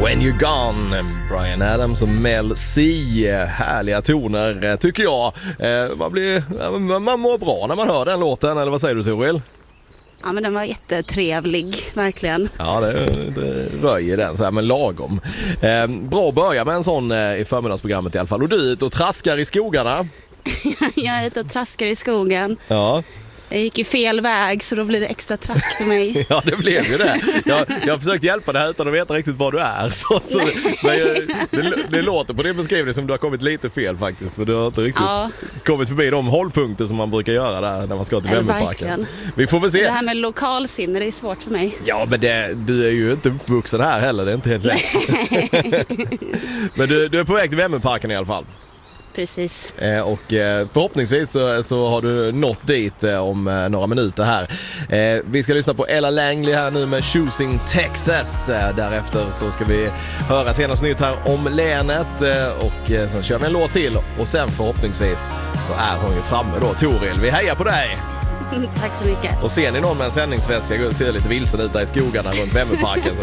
When You're Gone, Bryan Adams och Mel C. Härliga toner tycker jag. Man mår bra när man hör den låten, eller vad säger du, Toril? Ja, men den var jättetrevlig, verkligen. Ja, det röjer den så här, men lagom. Bra att börja med en sån i förmiddagsprogrammet i alla fall. Och du är ute och traskar i skogarna. Jag är ute och traskar i skogen. Ja. Jag gick i fel väg, så då blir det extra trask för mig. Ja, det blev ju det. Jag har försökt hjälpa dig utan att veta riktigt var du är. Men det låter på din beskrivning som du har kommit lite fel faktiskt. För du har inte riktigt kommit förbi de hållpunkter som man brukar göra där när man ska till Vemmenparken. Vi får väl se. Det här med lokalsinne, det är svårt för mig. Ja, men du är ju inte uppvuxen här heller. Det är inte helt lätt. Men du är på väg till Vemmenparken i alla fall. Precis. Och förhoppningsvis så har du nått dit om några minuter här. Vi ska lyssna på Ella Langley här nu med Choosing Texas. Därefter så ska vi höra senast nytt här om länet, och sen kör vi en låt till, och sen förhoppningsvis så är hon ju framme då. Toril, vi hejar på dig! Tack så mycket. Och ser ni någon med en sändningsväska ser lite vilsen ut där i skogarna runt Vemmenparken, så